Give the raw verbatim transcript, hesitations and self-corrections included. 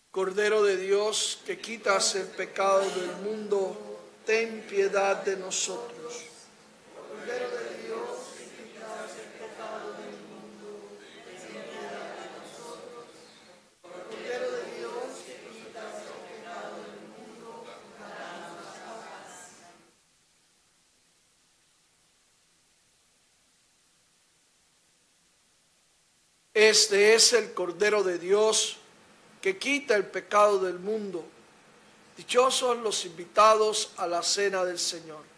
Cordero de Dios, que quitas el pecado del mundo, ten piedad de nosotros. Cordero de Dios, que quitas el pecado del mundo, ten piedad de nosotros. Cordero de Dios, que quitas el pecado del mundo, danos la paz. Este es el Cordero de Dios, que quita el pecado del mundo. Dichosos los invitados a la cena del Señor.